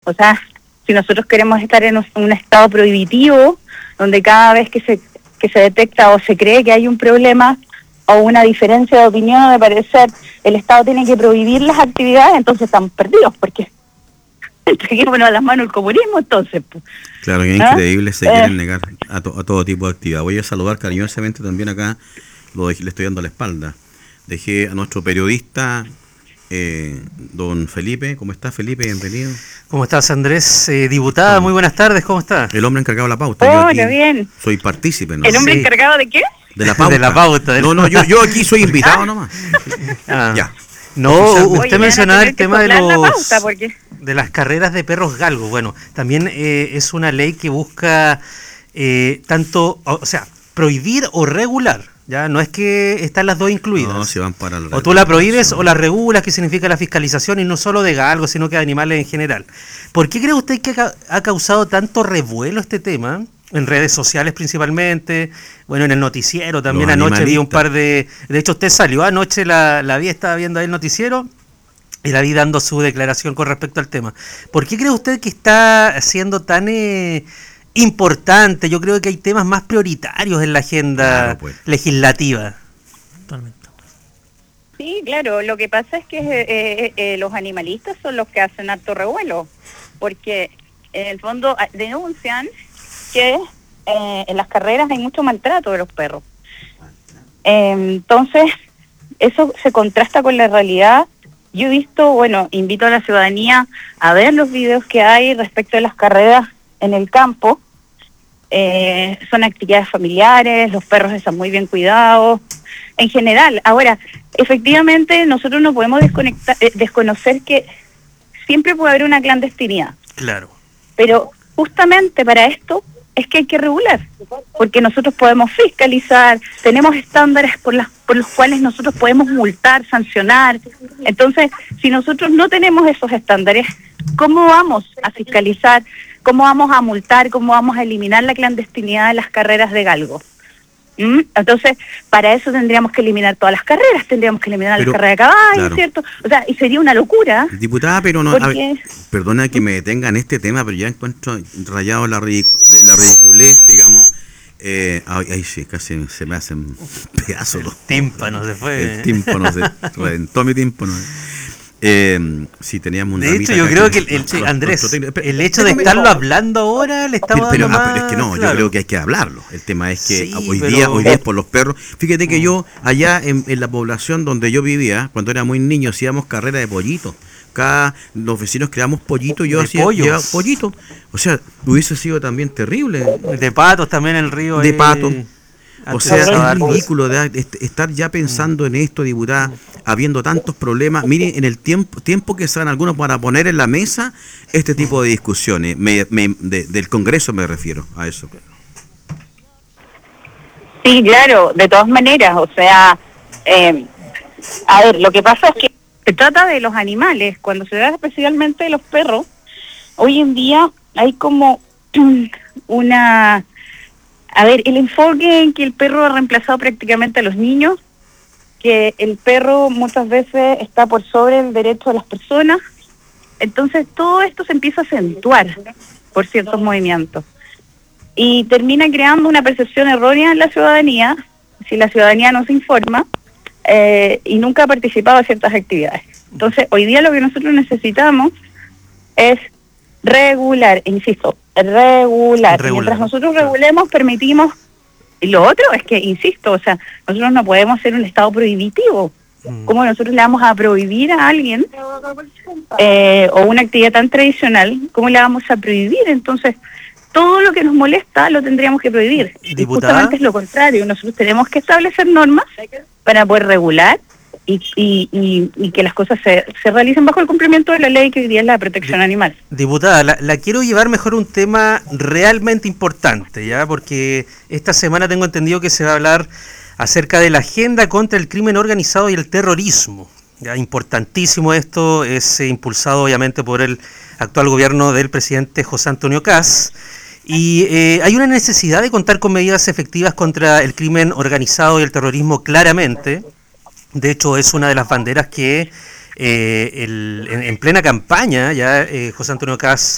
O sea, si nosotros queremos estar en un estado prohibitivo, donde cada vez que se detecta o se cree que hay un problema o una diferencia de opinión o de parecer, el Estado tiene que prohibir las actividades, entonces estamos perdidos, porque entreguémonos a las manos el comunismo, entonces. Claro, que es increíble, se quieren negar a todo tipo de actividad. Voy a saludar cariñosamente también acá, le estoy dando la espalda. Dejé a nuestro periodista, don Felipe. ¿Cómo está, Felipe? Bienvenido. ¿Cómo estás, Andrés? Diputada, muy buenas tardes, ¿cómo está? El hombre encargado de la pauta. Hola, bien. Soy partícipe, ¿no? ¿El hombre encargado de qué? De la pauta. De la pauta. No, yo aquí soy invitado nomás. Ya. No, usted mencionaba el tema de las carreras de perros galgos. Bueno, también es una ley que busca prohibir o regular. Ya no es que están las dos incluidas. No, se van para el o tú la prohíbes o la regulas, que significa la fiscalización, y no solo de galgos, sino que de animales en general. ¿Por qué cree usted que ha causado tanto revuelo este tema? En redes sociales principalmente, bueno, en el noticiero también. Anoche vi un par de hecho, usted salió anoche, la vi, estaba viendo ahí el noticiero y la vi dando su declaración con respecto al tema. ¿Por qué cree usted que está siendo tan importante? Yo creo que hay temas más prioritarios en la agenda legislativa. Totalmente. Sí, claro, lo que pasa es que los animalistas son los que hacen harto revuelo, porque en el fondo denuncian que en las carreras hay mucho maltrato de los perros. Entonces, eso se contrasta con la realidad. Yo he visto, invito a la ciudadanía a ver los videos que hay respecto de las carreras en el campo. Son actividades familiares, los perros están muy bien cuidados, en general. Ahora, efectivamente, nosotros no podemos desconocer que siempre puede haber una clandestinidad. Claro. Pero justamente para esto es que hay que regular, porque nosotros podemos fiscalizar, tenemos estándares por los cuales nosotros podemos multar, sancionar. Entonces, si nosotros no tenemos esos estándares, ¿cómo vamos a fiscalizar? ¿Cómo vamos a multar? ¿Cómo vamos a eliminar la clandestinidad de las carreras de galgo? Entonces, para eso tendríamos que eliminar todas las carreras, tendríamos que eliminar las carreras de caballos, claro. ¿Cierto? O sea, y sería una locura. Diputada, pero no, perdona que me detenga en este tema, pero ya encuentro rayado la ridiculez, digamos. Ahí sí, casi se me hacen pedazos los tímpanos. El tímpano se reventó mi tímpano. Si teníamos una. De hecho, yo creo que Andrés, el hecho de estarlo hablando ahora le estamos dando más. Pero es que no, claro. Yo creo que hay que hablarlo. El tema es que hoy día es por los perros. Fíjate que yo, allá en la población donde yo vivía, cuando era muy niño, hacíamos carrera de pollito. Los vecinos creamos pollito y yo hacía pollito. O sea, hubiese sido también terrible. De patos también en el río. De patos. O sea, es ridículo estar ya pensando en esto, diputada, habiendo tantos problemas. Miren, en el tiempo que se dan algunos para poner en la mesa este tipo de discusiones, del Congreso me refiero a eso. Sí, claro, de todas maneras, o sea, a ver, lo que pasa es que se trata de los animales, cuando se da especialmente de los perros, hoy en día hay como una... A ver, el enfoque en que el perro ha reemplazado prácticamente a los niños, que el perro muchas veces está por sobre el derecho de las personas, entonces todo esto se empieza a acentuar por ciertos movimientos y termina creando una percepción errónea en la ciudadanía, si la ciudadanía no se informa y nunca ha participado en ciertas actividades. Entonces, hoy día lo que nosotros necesitamos es regular, insisto, regular. Mientras nosotros regulemos, permitimos. Y lo otro es que, insisto, o sea, nosotros no podemos ser un estado prohibitivo. ¿Cómo nosotros le vamos a prohibir a alguien o una actividad tan tradicional? ¿Cómo le vamos a prohibir? Entonces, todo lo que nos molesta lo tendríamos que prohibir. Y justamente es lo contrario. Nosotros tenemos que establecer normas para poder regular y que las cosas se realicen bajo el cumplimiento de la ley, que hoy día es la protección animal. Diputada, la quiero llevar mejor a un tema realmente importante, ¿ya? Porque esta semana tengo entendido que se va a hablar acerca de la agenda contra el crimen organizado y el terrorismo. Ya, importantísimo esto, es impulsado obviamente por el actual gobierno del presidente José Antonio Kast. Y hay una necesidad de contar con medidas efectivas contra el crimen organizado y el terrorismo claramente. De hecho, es una de las banderas que en plena campaña ya José Antonio Kast